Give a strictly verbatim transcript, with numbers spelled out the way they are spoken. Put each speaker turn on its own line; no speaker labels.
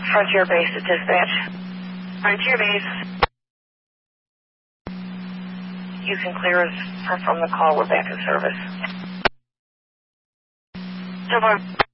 Frontier Base to dispatch. Frontier Base. You can clear us from the call. We're back in service. So far.